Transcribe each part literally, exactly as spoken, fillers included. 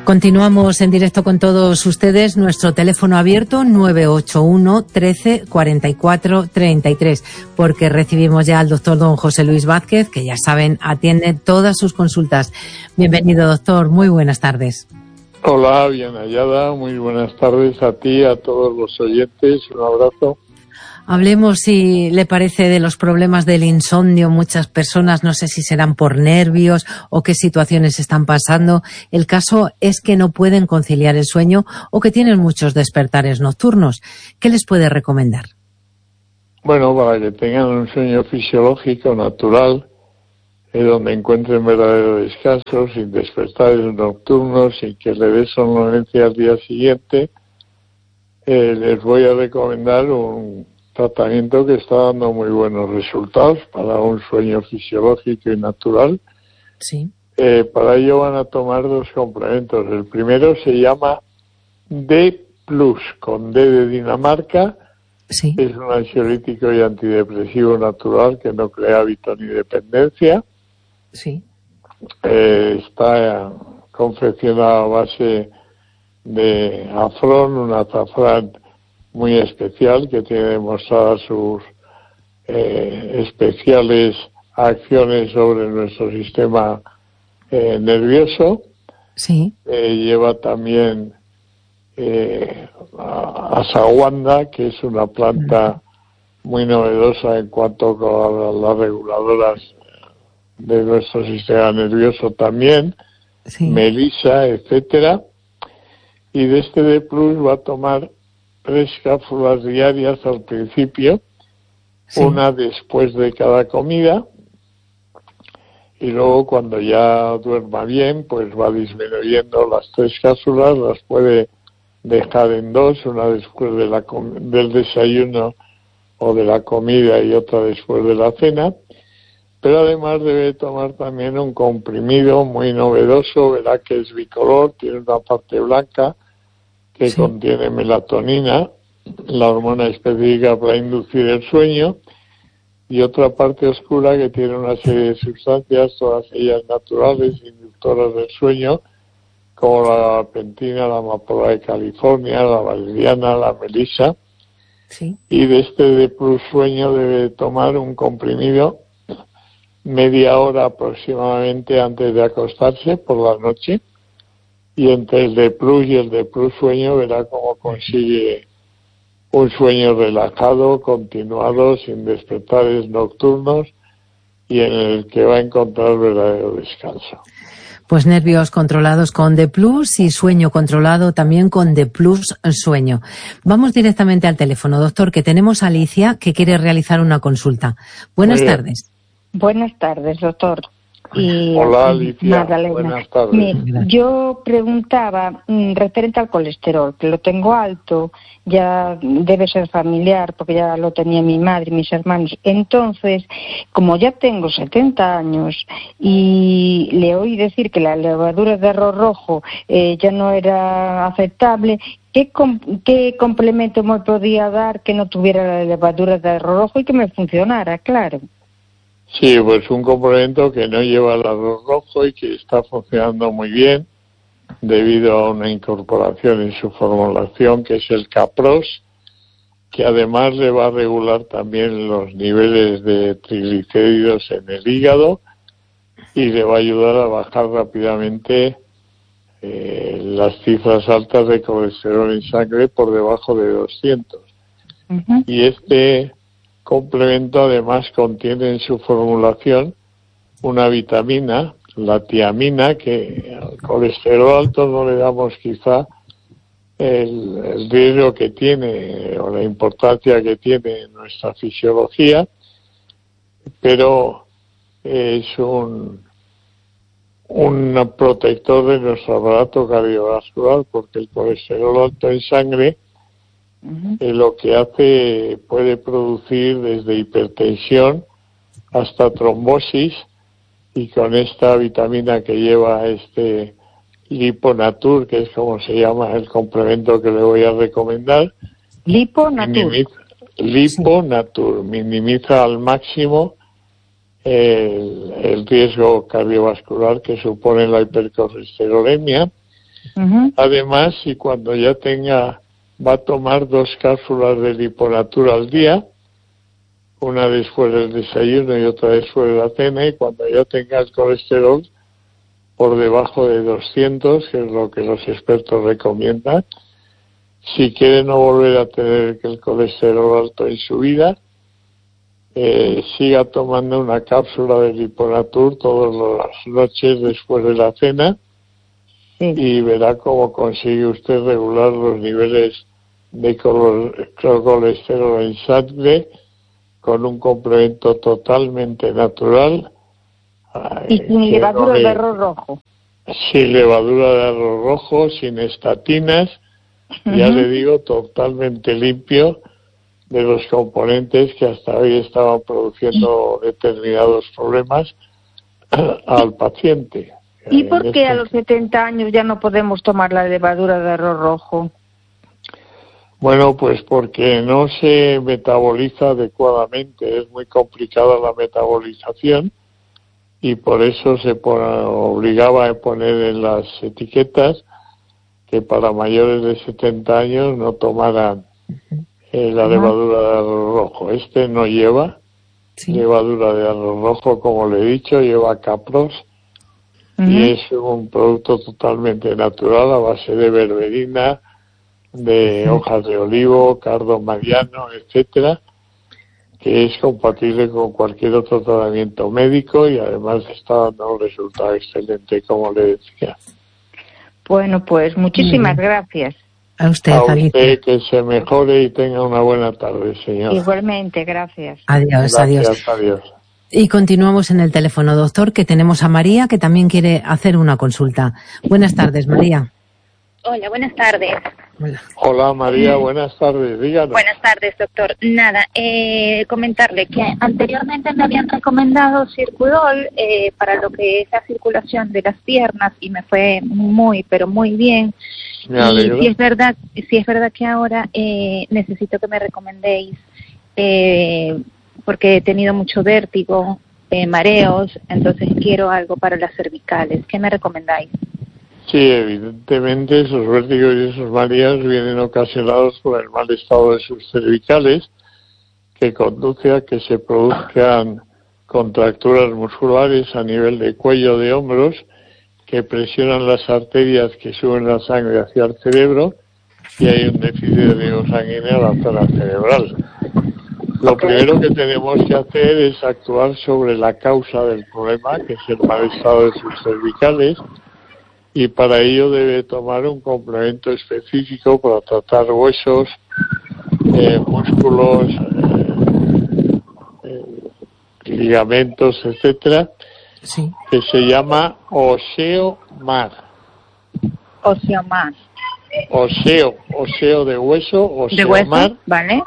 Continuamos en directo con todos ustedes. Nuestro teléfono abierto nueve ocho uno, trece, cuarenta y cuatro, treinta y tres, porque recibimos ya al doctor don José Luis Vázquez, que ya saben, atiende todas sus consultas. Bienvenido, doctor. Muy buenas tardes. Hola, bien hallada. Muy buenas tardes a ti, a todos los oyentes. Un abrazo. Hablemos, si le parece, de los problemas del insomnio. Muchas personas, no sé si serán por nervios o qué situaciones están pasando. El caso es que no pueden conciliar el sueño o que tienen muchos despertares nocturnos. ¿Qué les puede recomendar? Bueno, para que tengan un sueño fisiológico, natural, eh, donde encuentren verdadero descanso, sin despertares nocturnos, sin que le dé somnolencia al día siguiente, eh, les voy a recomendar un tratamiento que está dando muy buenos resultados para un sueño fisiológico y natural. Sí. Eh, para ello van a tomar dos complementos. El primero se llama D plus, con D de Dinamarca. Sí. Es un ansiolítico y antidepresivo natural que no crea hábito ni dependencia. Sí. Eh, está confeccionado a base de afrón, un azafrán muy especial que tiene demostradas sus eh, especiales acciones sobre nuestro sistema eh, nervioso. Sí. Eh, lleva también eh, ashwagandha, que es una planta muy novedosa en cuanto a las reguladoras de nuestro sistema nervioso también, Sí. melisa, etcétera. Y de este D plus va a tomar tres cápsulas diarias al principio, Sí. una después de cada comida, y luego cuando ya duerma bien, pues va disminuyendo las tres cápsulas, las puede dejar en dos, una después de la com- del desayuno o de la comida y otra después de la cena. Pero además debe tomar también un comprimido muy novedoso, verá que es bicolor, tiene una parte blanca que Sí. contiene melatonina, la hormona específica para inducir el sueño, y otra parte oscura que tiene una serie de sustancias, todas ellas naturales, inductoras del sueño, como la gabapentina, la amapola de California, la valeriana, la melisa. Sí. Y de este D plus sueño debe tomar un comprimido media hora aproximadamente antes de acostarse por la noche, y entre el D plus y el D plus sueño verá cómo consigue un sueño relajado, continuado, sin despertares nocturnos, y en el que va a encontrar verdadero descanso. Pues nervios controlados con D plus y sueño controlado también con D plus sueño. Vamos directamente al teléfono, doctor, que tenemos a Alicia que quiere realizar una consulta. Buenas tardes. Buenas tardes, doctor. Y, Hola, Alicia. Magdalena. Buenas tardes. Mira, yo preguntaba mm, referente al colesterol, que lo tengo alto, ya debe ser familiar, porque ya lo tenía mi madre y mis hermanos. Entonces, como ya tengo setenta años y le oí decir que la levadura de arroz rojo eh, ya no era aceptable, ¿qué, com- ¿qué complemento me podía dar que no tuviera la levadura de arroz rojo y que me funcionara? Claro. Sí, pues un complemento que no lleva el arroz rojo y que está funcionando muy bien debido a una incorporación en su formulación que es el Capros, que además le va a regular también los niveles de triglicéridos en el hígado y le va a ayudar a bajar rápidamente eh, las cifras altas de colesterol en sangre por debajo de doscientos. Uh-huh. Y este complemento además contiene en su formulación una vitamina, la tiamina, que al colesterol alto no le damos quizá el, el riesgo que tiene o la importancia que tiene en nuestra fisiología, pero es un, un protector de nuestro aparato cardiovascular, porque el colesterol alto en sangre Uh-huh. Eh, lo que hace puede producir desde hipertensión hasta trombosis, y con esta vitamina que lleva este Liponatur, que es como se llama el complemento que le voy a recomendar, Liponatur. minimiza, Liponatur minimiza al máximo el, el riesgo cardiovascular que supone la hipercolesterolemia, Uh-huh. Además, y cuando ya tenga, va a tomar dos cápsulas de Liponatura al día, una después del desayuno y otra después de la cena, y cuando ya tenga el colesterol por debajo de doscientos, que es lo que los expertos recomiendan, si quiere no volver a tener el colesterol alto en su vida, eh, siga tomando una cápsula de Liponatur todas las noches después de la cena, sí, y verá cómo consigue usted regular los niveles de colesterol en sangre con un complemento totalmente natural. Y sin levadura de arroz rojo. Sin levadura de arroz rojo, sin estatinas, uh-huh. Ya le digo, totalmente limpio de los componentes que hasta hoy estaban produciendo determinados problemas al paciente. ¿Y por qué este... a los setenta años ya no podemos tomar la levadura de arroz rojo? Bueno, pues porque no se metaboliza adecuadamente, es muy complicada la metabolización y por eso se pone, obligaba a poner en las etiquetas que para mayores de setenta años no tomaran eh, la levadura de arroz rojo. Este no lleva sí. levadura de arroz rojo, como le he dicho, lleva capros uh-huh. y es un producto totalmente natural a base de berberina, de hojas de olivo, cardo mariano, etcétera, que es compatible con cualquier otro tratamiento médico y además está dando un resultado excelente, como le decía. Bueno, pues muchísimas mm. gracias. A usted, a usted, que se mejore y tenga una buena tarde, señor. Igualmente, gracias. Adiós, gracias, adiós. adiós. Y continuamos en el teléfono, doctor, que tenemos a María, que también quiere hacer una consulta. Buenas tardes, María. Hola, buenas tardes. Hola, Hola María, buenas tardes, díganos. Buenas tardes, doctor. Nada, eh, comentarle que anteriormente me habían recomendado Circudol eh, para lo que es la circulación de las piernas y me fue muy, pero muy bien. Me alegro. Y si es verdad, si es verdad que ahora eh, necesito que me recomendéis, eh, porque he tenido mucho vértigo, eh, mareos, entonces quiero algo para las cervicales. ¿Qué me recomendáis? Sí, evidentemente esos vértigos y esos mareos vienen ocasionados por el mal estado de sus cervicales, que conduce a que se produzcan contracturas musculares a nivel de cuello, de hombros, que presionan las arterias que suben la sangre hacia el cerebro y hay un déficit de riego sanguíneo en la zona cerebral. Lo primero que tenemos que hacer es actuar sobre la causa del problema, que es el mal estado de sus cervicales, y para ello debe tomar un complemento específico para tratar huesos, eh, músculos, eh, eh, ligamentos, etcétera, sí. que se llama Oseomar. Oseomar. Oseo, oseo de hueso, Oseomar. De hueso, vale.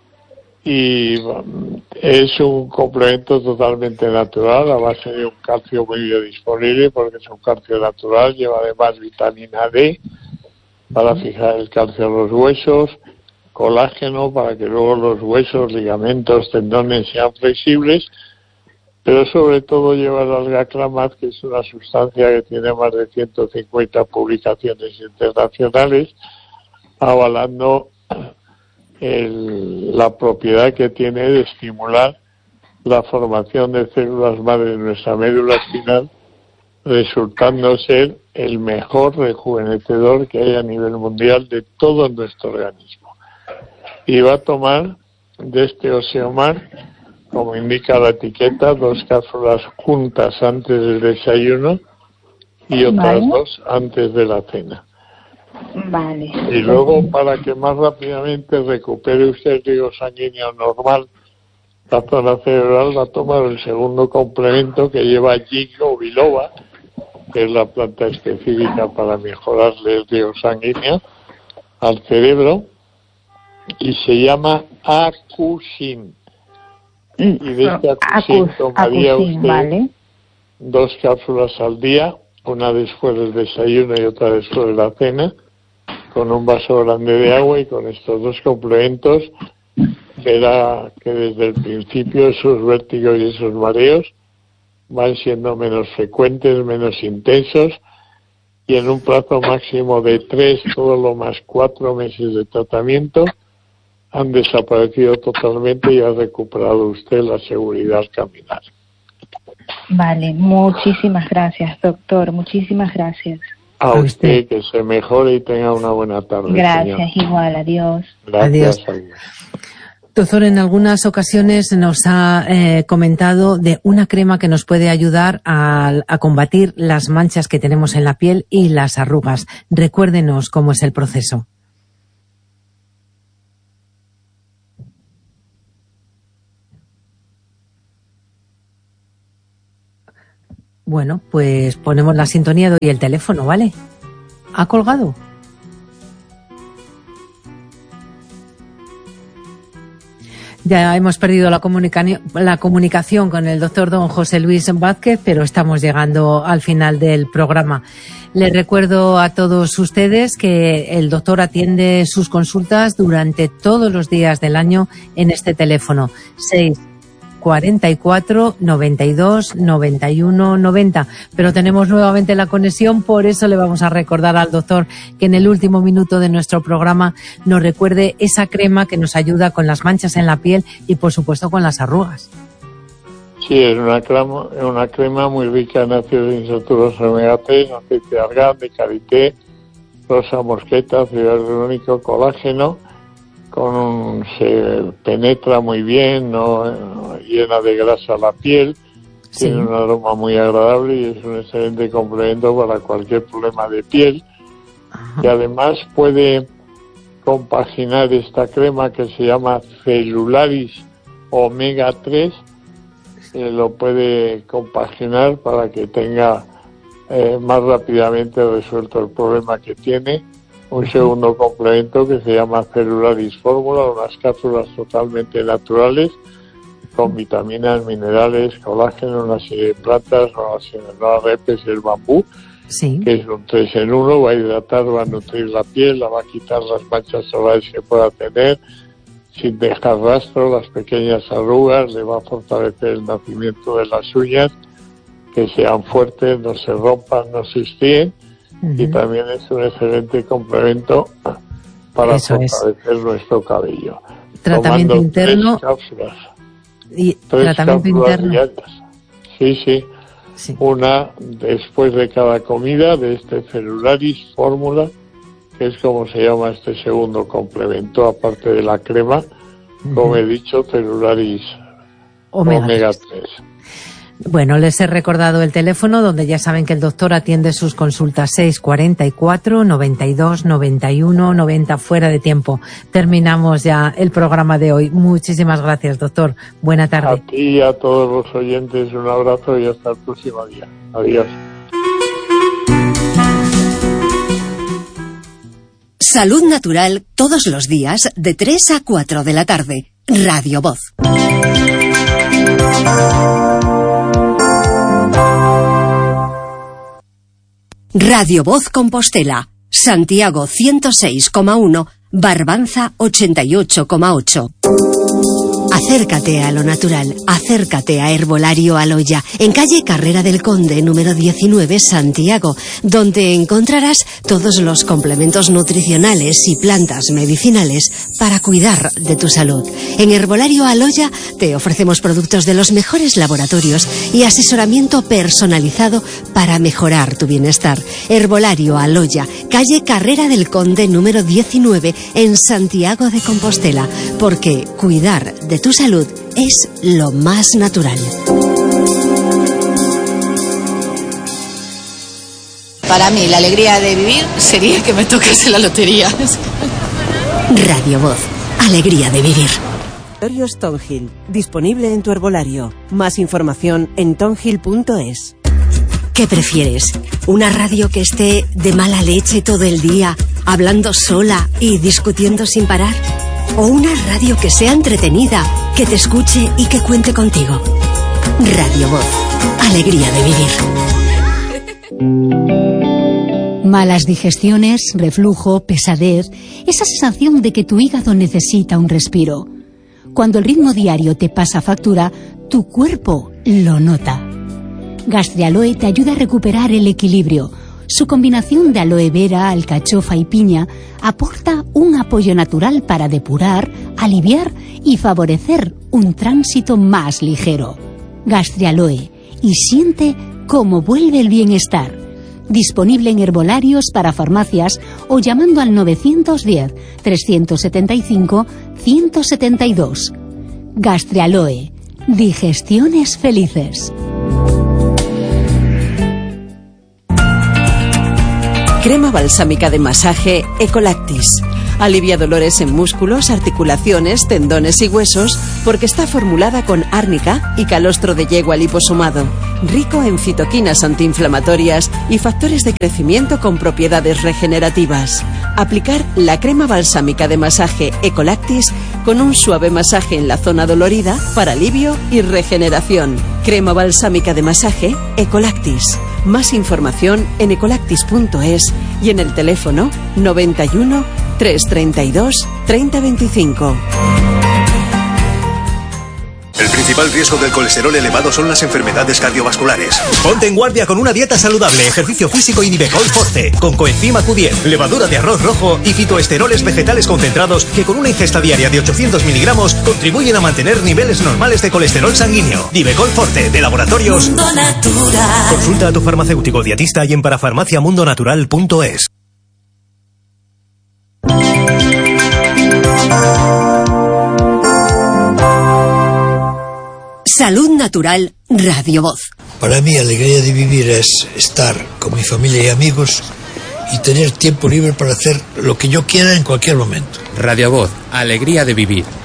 Y es un complemento totalmente natural a base de un calcio muy biodisponible, porque es un calcio natural, lleva además vitamina D para fijar el calcio en los huesos, colágeno para que luego los huesos, ligamentos, tendones sean flexibles, pero sobre todo lleva el alga clamat, que es una sustancia que tiene más de ciento cincuenta publicaciones internacionales avalando El, la propiedad que tiene de estimular la formación de células madre de nuestra médula espinal, resultando ser el mejor rejuvenecedor que hay a nivel mundial de todo nuestro organismo. Y va a tomar de este Oseomar, como indica la etiqueta, dos cápsulas juntas antes del desayuno y otras ¿Vale? dos antes de la cena. Vale. Y luego, para que más rápidamente recupere usted el riego sanguíneo normal, la zona cerebral, va a tomar el segundo complemento que lleva ginkgo biloba, que es la planta específica para mejorarle el riego sanguíneo al cerebro, y se llama Acusin. Y de este Acusin tomaría usted ¿vale? dos cápsulas al día, una después del desayuno y otra después de la cena, con un vaso grande de agua, y con estos dos complementos verá que desde el principio esos vértigos y esos mareos van siendo menos frecuentes, menos intensos, y en un plazo máximo de tres, todo lo más cuatro meses de tratamiento, han desaparecido totalmente y ha recuperado usted la seguridad al caminar. Vale, muchísimas gracias, doctor, muchísimas gracias. A usted, que se mejore y tenga una buena tarde. Gracias, señor. Igual, adiós. Gracias. Adiós. Adiós. Doctor, en algunas ocasiones nos ha eh, comentado de una crema que nos puede ayudar a, a combatir las manchas que tenemos en la piel y las arrugas. Recuérdenos cómo es el proceso. Bueno, pues ponemos la sintonía y el teléfono, ¿vale? ¿Ha colgado? Ya hemos perdido la, comunica- la comunicación con el doctor don José Luis Vázquez, pero estamos llegando al final del programa. Les recuerdo a todos ustedes que el doctor atiende sus consultas durante todos los días del año en este teléfono, seis cuarenta y cuatro, noventa y dos, noventa y uno, noventa. Pero tenemos nuevamente la conexión, por eso le vamos a recordar al doctor que en el último minuto de nuestro programa nos recuerde esa crema que nos ayuda con las manchas en la piel y, por supuesto, con las arrugas. Sí, es una crema, una crema muy rica en ácidos insaturado omega tres, aceite de argán, de karité, rosa mosqueta, ácido hialurónico, colágeno. Con un, se penetra muy bien, no llena de grasa la piel, sí. Tiene un aroma muy agradable y es un excelente complemento para cualquier problema de piel. Ajá. Y además puede compaginar esta crema que se llama Celularis omega tres, eh, lo puede compaginar para que tenga eh, más rápidamente resuelto el problema que tiene. Un segundo complemento que se llama Celularis Fórmula, unas cápsulas totalmente naturales con vitaminas, minerales, colágeno, una serie de plantas, la repes y el bambú, sí. Que es un tres en uno, va a hidratar, va a nutrir la piel, la va a quitar las manchas solares que pueda tener, sin dejar rastro, las pequeñas arrugas, le va a fortalecer el nacimiento de las uñas, que sean fuertes, no se rompan, no se estríen. Uh-huh. Y también es un excelente complemento para Eso fortalecer es. nuestro cabello. Tratamiento Tomando interno. Tres cápsulas. Y tres tratamiento cápsulas interno. diarias. Sí, sí, sí. Una después de cada comida de este Celularis Fórmula, que es como se llama este segundo complemento, aparte de la crema, uh-huh. Como he dicho, Celularis omega tres. Bueno, les he recordado el teléfono donde ya saben que el doctor atiende sus consultas seis cuarenta y cuatro, noventa y dos, noventa y uno, noventa fuera de tiempo. Terminamos ya el programa de hoy. Muchísimas gracias, doctor. Buena tarde. A ti y a todos los oyentes un abrazo y hasta el próximo día. Adiós. Salud Natural todos los días de tres a cuatro de la tarde. Radio Voz. Radio Voz Compostela, Santiago ciento seis coma uno, Barbanza ochenta y ocho coma ocho. Acércate a lo natural, acércate a Herbolario Aloya, en calle Carrera del Conde, número diecinueve, Santiago, donde encontrarás todos los complementos nutricionales y plantas medicinales para cuidar de tu salud. En Herbolario Aloya te ofrecemos productos de los mejores laboratorios y asesoramiento personalizado para mejorar tu bienestar. Herbolario Aloya, calle Carrera del Conde, número diecinueve, en Santiago de Compostela, porque cuidar de tu salud es lo más natural. Para mí, la alegría de vivir sería que me tocase la lotería. Radio Voz, alegría de vivir. Laboratorio Stonehill, disponible en tu herbolario. Más información en tonhill punto es. ¿Qué prefieres? ¿Una radio que esté de mala leche todo el día, hablando sola y discutiendo sin parar? ¿O una radio que sea entretenida, que te escuche y que cuente contigo? Radio Voz, alegría de vivir. Malas digestiones, reflujo, pesadez, esa sensación de que tu hígado necesita un respiro. Cuando el ritmo diario te pasa factura, tu cuerpo lo nota. Gastrialoe te ayuda a recuperar el equilibrio. Su combinación de aloe vera, alcachofa y piña aporta un apoyo natural para depurar, aliviar y favorecer un tránsito más ligero. Gastrialoe, y siente cómo vuelve el bienestar. Disponible en herbolarios para farmacias o llamando al novecientos diez, trescientos setenta y cinco, ciento setenta y dos. Gastrialoe, digestiones felices. Crema balsámica de masaje Ecolactis. Alivia dolores en músculos, articulaciones, tendones y huesos porque está formulada con árnica y calostro de yegua liposomado, rico en citoquinas antiinflamatorias y factores de crecimiento con propiedades regenerativas. Aplicar la crema balsámica de masaje Ecolactis con un suave masaje en la zona dolorida para alivio y regeneración. Crema balsámica de masaje Ecolactis. Más información en ecolactis punto es y en el teléfono noventa y uno, trescientos treinta y dos, treinta veinticinco. El principal riesgo del colesterol elevado son las enfermedades cardiovasculares. Ponte en guardia con una dieta saludable, ejercicio físico y Nivecol Forte, con coenzima Q diez, levadura de arroz rojo y fitoesteroles vegetales concentrados que con una ingesta diaria de ochocientos miligramos contribuyen a mantener niveles normales de colesterol sanguíneo. Nivecol Forte, de Laboratorios Mundo Natural. Consulta a tu farmacéutico dietista y en parafarmacia mundo natural punto es. Salud Natural, Radio Voz. Para mí, alegría de vivir es estar con mi familia y amigos y tener tiempo libre para hacer lo que yo quiera en cualquier momento. Radio Voz, alegría de vivir.